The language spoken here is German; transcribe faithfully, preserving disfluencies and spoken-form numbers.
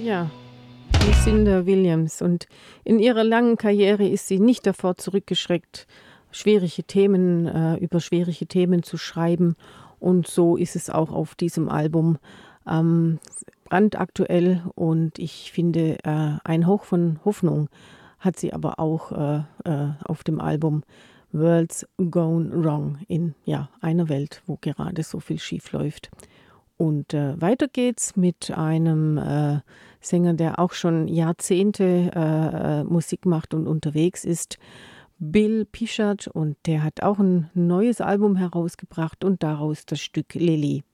Ja, Lucinda Williams. Und in ihrer langen Karriere ist sie nicht davor zurückgeschreckt, schwierige Themen äh, über schwierige Themen zu schreiben. Und so ist es auch auf diesem Album ähm, brandaktuell. Und ich finde, äh, ein Hauch von Hoffnung hat sie aber auch äh, äh, auf dem Album World's Gone Wrong in ja, einer Welt, wo gerade so viel schief läuft. Und äh, weiter geht's mit einem äh, Sänger, der auch schon Jahrzehnte äh, äh, Musik macht und unterwegs ist, Bill Pichard. Und der hat auch ein neues Album herausgebracht und daraus das Stück Lily.